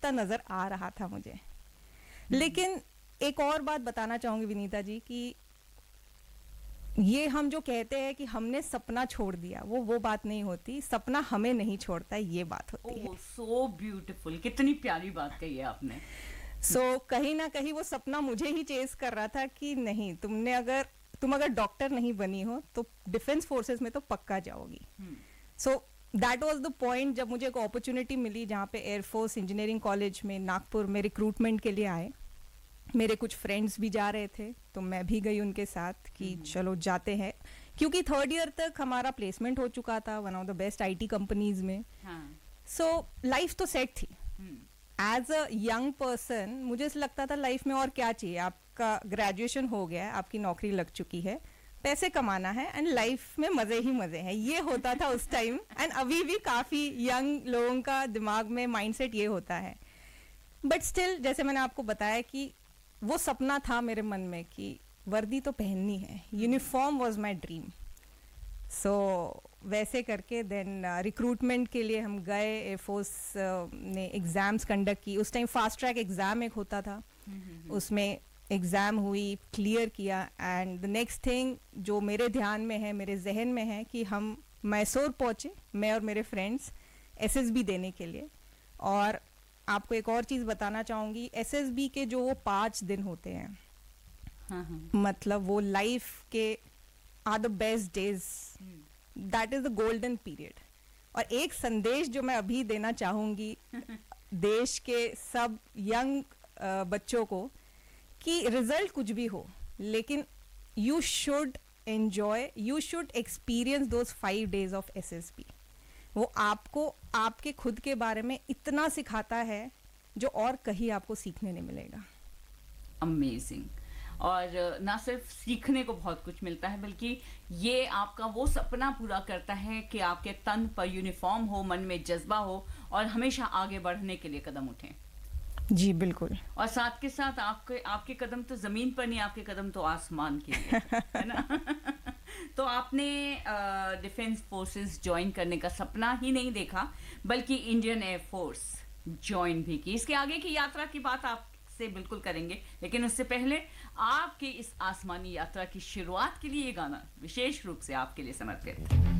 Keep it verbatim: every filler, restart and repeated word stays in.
दिखता नजर आ रहा था मुझे। लेकिन एक और बात बताना चाहूंगी विनीता जी कि ये हम जो कहते हैं कि हमने सपना छोड़ दिया, वो वो बात नहीं होती। सपना हमें नहीं छोड़ता, ये बात होती है। सो ब्यूटीफुल, कितनी प्यारी बात कही है आपने। सो so, कहीं ना कहीं वो सपना मुझे ही चेस कर रहा था कि नहीं, तुमने अगर तुम अगर डॉक्टर नहीं बनी हो तो डिफेंस फोर्सेस में तो पक्का जाओगी। So that was the point जब मुझे एक अपॉर्चुनिटी मिली जहाँ पे एयरफोर्स इंजीनियरिंग कॉलेज में नागपुर में रिक्रूटमेंट के लिए आए। मेरे कुछ फ्रेंड्स भी जा रहे थे तो मैं भी गई उनके साथ कि चलो जाते हैं, क्योंकि थर्ड ईयर तक हमारा प्लेसमेंट हो चुका था one of the best IT companies में। सो लाइफ तो सेट थी। एज अ यंग पर्सन मुझे लगता था लाइफ में और क्या चाहिए, आपका ग्रेजुएशन हो गया है, आपकी नौकरी लग चुकी है, पैसे कमाना है एंड लाइफ में मजे ही मजे हैं, ये होता था उस टाइम। एंड अभी भी काफी यंग लोगों का दिमाग में माइंडसेट ये होता है। बट स्टिल जैसे मैंने आपको बताया कि वो सपना था मेरे मन में कि वर्दी तो पहननी है, यूनिफॉर्म वाज माय ड्रीम। सो वैसे करके देन रिक्रूटमेंट uh, के लिए हम गए। एयरफोर्स uh, ने एग्ज़ाम्स कंडक्ट की। उस टाइम फास्ट ट्रैक एग्ज़ाम एक होता था, उसमें एग्ज़ाम हुई, क्लियर किया। एंड द नेक्स्ट थिंग जो मेरे ध्यान में है, मेरे जहन में है कि हम मैसूर पहुँचे, मैं और मेरे फ्रेंड्स एसएसबी देने के लिए। और आपको एक और चीज़ बताना चाहूँगी, एसएसबी के जो वो पाँच दिन होते हैं, हाँ हाँ. मतलब वो लाइफ के are the best days, that is the golden period. और एक संदेश जो मैं अभी देना चाहूँगी देश के सब यंग बच्चों को कि रिजल्ट कुछ भी हो, लेकिन you should enjoy, you should experience those five days of SSB. वो आपको आपके खुद के बारे में इतना सिखाता है जो और कहीं आपको सीखने नहीं मिलेगा। अमेजिंग। और ना सिर्फ सीखने को बहुत कुछ मिलता है, बल्कि ये आपका वो सपना पूरा करता है कि आपके तन पर यूनिफॉर्म हो, मन में जज्बा हो और हमेशा आगे बढ़ने के लिए कदम उठें। जी बिल्कुल। और साथ के साथ आपके आपके कदम तो जमीन पर नहीं, आपके कदम तो आसमान के लिए है ना। तो आपने डिफेंस फोर्सेस ज्वाइन करने का सपना ही नहीं देखा, बल्कि इंडियन एयरफोर्स ज्वाइन भी की। इसके आगे की यात्रा की बात आपसे बिल्कुल करेंगे, लेकिन उससे पहले आपकी इस आसमानी यात्रा की शुरुआत के लिए ये गाना विशेष रूप से आपके लिए समर्पित है।